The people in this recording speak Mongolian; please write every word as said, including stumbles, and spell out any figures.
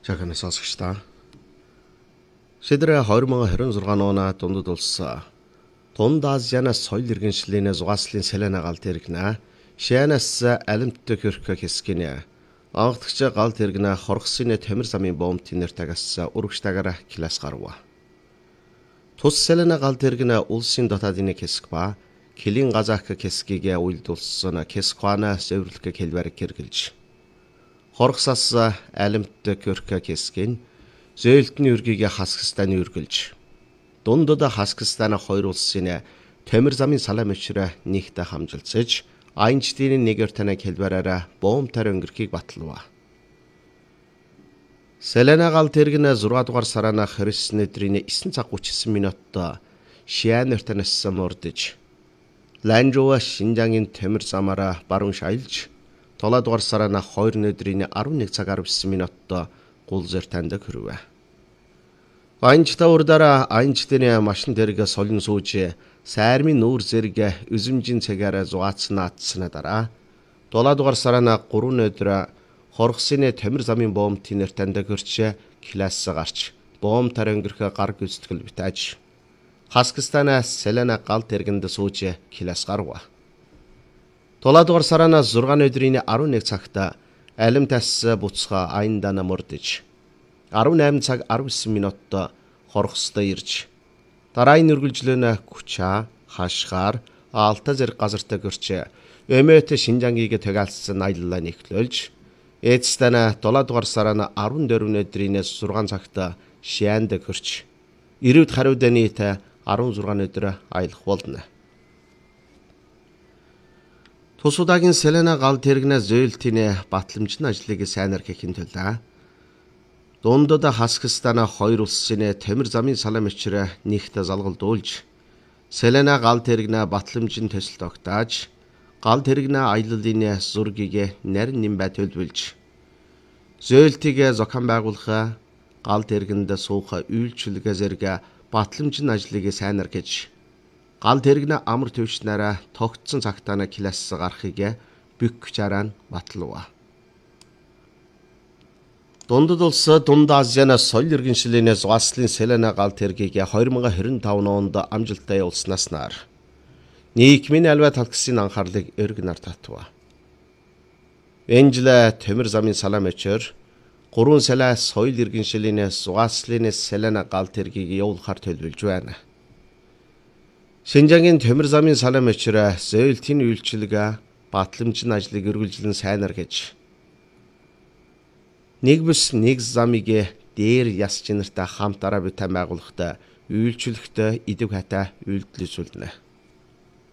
Жаханы сонсогчдаа. Шийдвэр хоёр мың двадцать шесть оны дундад улс Дунд Азианаас соёл иргэншлийн зугааслын Селена гал тэргэнэ Шианаас алимттай хөрхө хэсгэнэ анхдагч гал тэргэнэ хоргосын тамир замын бомб тинэр тагаас өргөжтэйгээр класс гарва. Тус Селена гал тэргэнэ улсын дотоодын хэсэг ба Килин газах хэсгийг үйлдүүлсэн Кесквана зөвөрлөх хэлбэр хэрэгжилж хоргосоос алимттай хөрхө хэсгийн зөөлтний үргийг Хасакстаны үргэлж дундад Хасакстаны хоёр улсын тамир замын салам өчрө нэгтэ хамжилцаж Айнштейн нэгэр танаг хэлбэрээр бомб тар өнгөрхийг батлав. Селена гал тэргэнэ зургаан дугаар сарана Христос өдрийн нine цаг thirty-nine минутад Шиан нэртэнэс мордж Ланжуа Шинжангийн тамир замаараа баруун шаялж долоо дугаар сарана two өдрийн eleven цаг nineteen минутад гул зэр танд хүрвэ. Айнчта урдара Айнштейн машин дээргээ солин сууж сайрмын нүүр зэрэг үзэмжийн цагаараа зугаацсан атсны дараа долоо дугаар сарана three өдөр хоргосын тамир замын бомб тинэр танд гэрч класс гарч бомб тар өнгөрөх гар гүйцэтгэл битэж Хасакстанаас Селена гал тэргэнд сууж класс гарва. долоо дугаар сарана six өдрийн eleven цагт алим тас буцха Айндана мордж eighteen цаг nineteen минутад хоргостой ирж дараагийн үргэлжлэн Куча, Хашгаар, Алта зэрэг газартай гэрч Өмөт Шинжангийг тагаалсан аяллаа нэхлүүлж Эцэстэн долоо дугаар сарана fourteen өдрийн six цагт Шианд гэрч Ирвд хариуд нийт sixteen өдөр аялах болно. Тус удаагийн Селена гал тэргэнэ зөөлтийн батламжны ажлыг сайнаар хийхин төлөө дундад Хасакстаны хоёр улсын тамир замын салам өчрө нэгтэ залгалдуулж Селена гал тэргэнэ батламжийн төсөл тогтоож гал тэргэнэ аяллалын зургийг нарийн нэмбай төлөвлөж зөөлтийг зохион байгуулах гал тэргэнд суух үйлчлэгээ зэрэг батламжийн ажлыг сайнаар хийж гал тэргэнэ амар төвчнараа тогтсон цагтаа класс гарахыг бүх чараа батлав. Дундад улс Дунд Азианаас соёл иргэншлийн зугааслын Селена гал тэргийг twenty twenty-five онд амжилттай явуулснаас нар нийгмийн альва талхсын анхаарлыг эрг нар татва. Энжлэ тамир замын салам өчөр three сала соёл иргэншлийн зугааслын Селена гал тэргийг явуулахар төлөвлөж байна. Шинжангийн тамир замын салам өчрө зөөлтийн үйлчлэгээ батламжийн ажлыг үргэлжлэн сайнаар хийж нэг бүс нэг замыг дээр яс чинартай хамт араа бүтээн байгуулахад үйлчлэхдээ идэв хата үйлдэл үзүүлнэ.